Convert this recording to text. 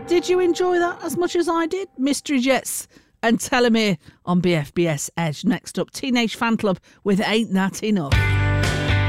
Did you enjoy that as much as I did? Mystery Jets and Telomere on BFBS Edge. Next up, Teenage Fan Club with Ain't That Enough.